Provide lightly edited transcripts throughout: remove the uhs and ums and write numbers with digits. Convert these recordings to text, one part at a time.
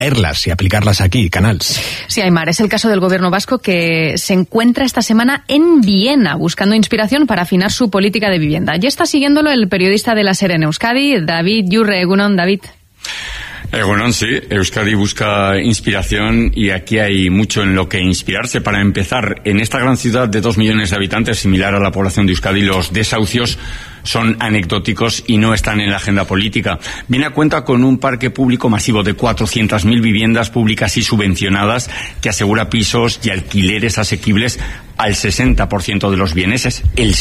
y aplicarlas aquí, Canals. Sí, Aimar, es el caso del gobierno vasco que se encuentra esta semana en Viena buscando inspiración para afinar su política de vivienda. Ya está siguiéndolo el periodista de La SER en Euskadi, David Yurre. Egunon, David. Egunon, sí. Euskadi busca inspiración y aquí hay mucho en lo que inspirarse. Para empezar, en esta gran ciudad de 2 millones de habitantes, similar a la población de Euskadi, los desahucios son anecdóticos y no están en la agenda política. Viena cuenta con un parque público masivo de 400.000 viviendas públicas y subvencionadas que asegura pisos y alquileres asequibles al 60% de los vieneses, el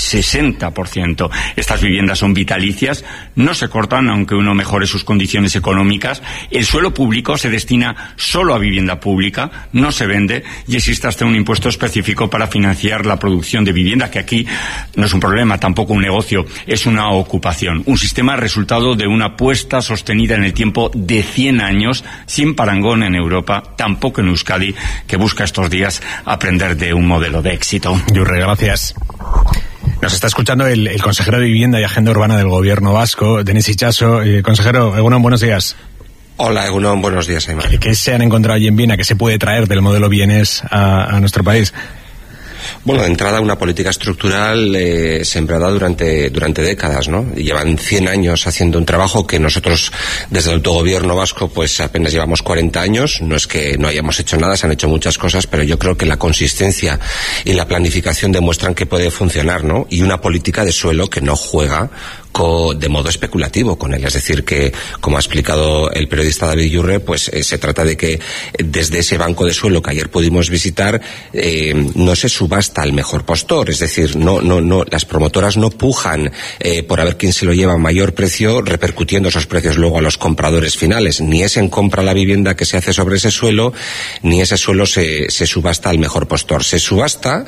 60%. Estas viviendas son vitalicias, no se cortan aunque uno mejore sus condiciones económicas. El suelo público se destina solo a vivienda pública, no se vende y existe hasta un impuesto específico para financiar la producción de vivienda, que aquí no es un problema, tampoco un negocio, es una ocupación. Un sistema resultado de una apuesta sostenida en el tiempo de 100 años, sin parangón en Europa, tampoco en Euskadi, que busca estos días aprender de un modelo de éxito. Yurre, gracias. Nos está escuchando el consejero de Vivienda y Agenda Urbana del Gobierno vasco, Denis Itxaso. Consejero, Egunon, buenos días. Hola, Egunon, buenos días, Aimar. ¿Qué se han encontrado allí en Viena? ¿Qué se puede traer del modelo vienés a nuestro país? Bueno, de entrada una política estructural sembrada durante décadas, ¿no? Y llevan 100 años haciendo un trabajo que nosotros desde el autogobierno vasco pues apenas llevamos 40 años. No es que no hayamos hecho nada, se han hecho muchas cosas, pero yo creo que la consistencia y la planificación demuestran que puede funcionar, ¿no? Y una política de suelo que no juega de modo especulativo con él. Es decir, que, como ha explicado el periodista David Yurre, pues se trata de que desde ese banco de suelo que ayer pudimos visitar, no se subasta al mejor postor. Es decir, no, las promotoras no pujan por a ver quién se lo lleva a mayor precio, repercutiendo esos precios luego a los compradores finales. Ni es en compra la vivienda que se hace sobre ese suelo, ni ese suelo se subasta al mejor postor. Se subasta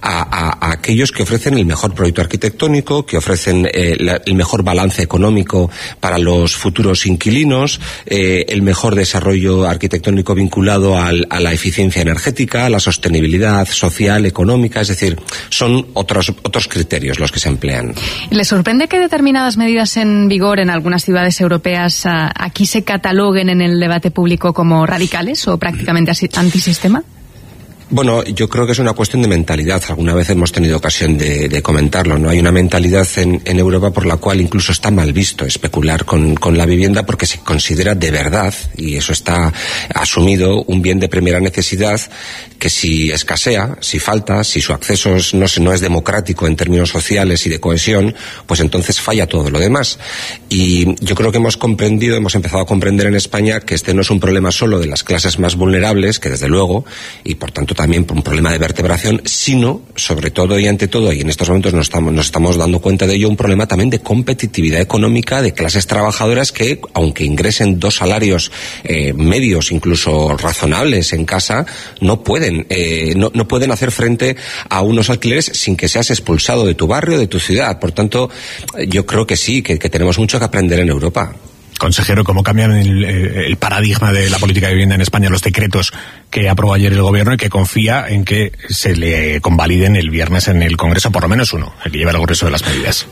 a aquellos que ofrecen el mejor proyecto arquitectónico, que ofrecen el mejor balance económico para los futuros inquilinos, el mejor desarrollo arquitectónico vinculado a la eficiencia energética, a la sostenibilidad social, económica. Es decir, son otros criterios los que se emplean. ¿Le sorprende que determinadas medidas en vigor en algunas ciudades europeas aquí se cataloguen en el debate público como radicales o prácticamente antisistema? Bueno, yo creo que es una cuestión de mentalidad. Alguna vez hemos tenido ocasión de comentarlo, ¿no? Hay una mentalidad en Europa por la cual incluso está mal visto especular con la vivienda porque se considera de verdad, y eso está asumido, un bien de primera necesidad que si escasea, si falta, si su acceso no es democrático en términos sociales y de cohesión, pues entonces falla todo lo demás. Y yo creo que hemos empezado a comprender en España que este no es un problema solo de las clases más vulnerables, que desde luego, y por tanto también por un problema de vertebración, sino, sobre todo y ante todo, y en estos momentos nos estamos dando cuenta de ello, un problema también de competitividad económica de clases trabajadoras que, aunque ingresen 2 salarios medios, incluso razonables en casa, no pueden hacer frente a unos alquileres sin que seas expulsado de tu barrio, de tu ciudad. Por tanto, yo creo que sí, que tenemos mucho que aprender en Europa. Consejero, ¿cómo cambian el paradigma de la política de vivienda en España los decretos que aprobó ayer el Gobierno y que confía en que se le convaliden el viernes en el Congreso, por lo menos uno, el que lleva el grueso de las medidas?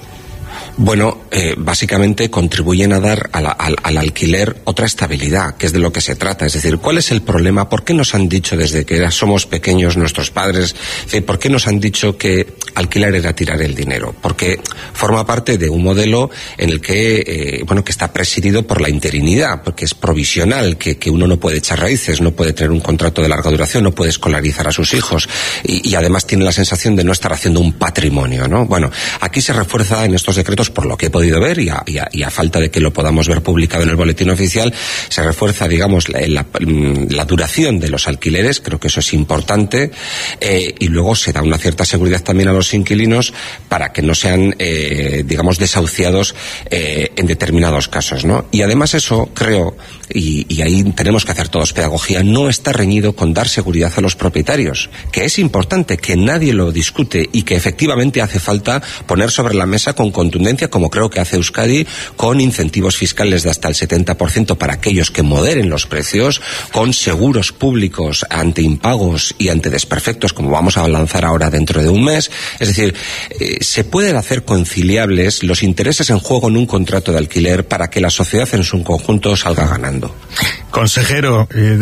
Bueno, básicamente contribuyen a dar al alquiler otra estabilidad, que es de lo que se trata. Es decir, ¿cuál es el problema? ¿Por qué nos han dicho desde que somos pequeños nuestros padres? ¿Por qué nos han dicho que alquilar era tirar el dinero? Porque forma parte de un modelo en el que, que está presidido por la interinidad, porque es provisional, que uno no puede echar raíces, no puede tener un contrato de larga duración, no puede escolarizar a sus hijos y además tiene la sensación de no estar haciendo un patrimonio, ¿no? Bueno, aquí se refuerza en estos decretos, por lo que he podido ver y a falta de que lo podamos ver publicado en el boletín oficial, se refuerza, digamos, la duración de los alquileres. Creo que eso es importante, y luego se da una cierta seguridad también a los inquilinos para que no sean, desahuciados en determinados casos, ¿no? Y además eso, creo, y ahí tenemos que hacer todos pedagogía, no está reñido con dar seguridad a los propietarios, que es importante, que nadie lo discute y que efectivamente hace falta poner sobre la mesa con contundencia tendencia, como creo que hace Euskadi, con incentivos fiscales de hasta el 70% para aquellos que moderen los precios, con seguros públicos ante impagos y ante desperfectos, como vamos a lanzar ahora dentro de un mes. Es decir, se pueden hacer conciliables los intereses en juego en un contrato de alquiler para que la sociedad en su conjunto salga ganando. Consejero